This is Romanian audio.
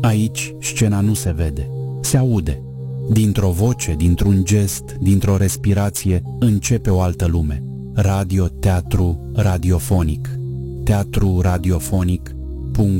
Aici scena nu se vede, se aude. Dintr-o voce, dintr-un gest, dintr-o respirație, începe o altă lume. Teatru radiofonic. Teatru radiofonic